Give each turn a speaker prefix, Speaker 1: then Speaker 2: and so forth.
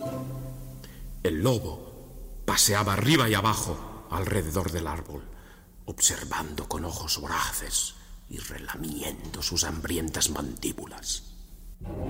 Speaker 1: El lobo paseaba arriba y abajo alrededor del árbol, observando con ojos voraces y relamiendo sus hambrientas mandíbulas.